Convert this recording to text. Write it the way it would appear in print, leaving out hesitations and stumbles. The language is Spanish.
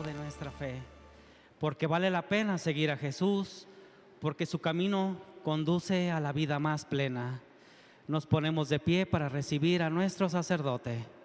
ejemplo de nuestra fe, porque vale la pena seguir a Jesús, porque su camino conduce a la vida más plena. Nos ponemos de pie para recibir a nuestro sacerdote.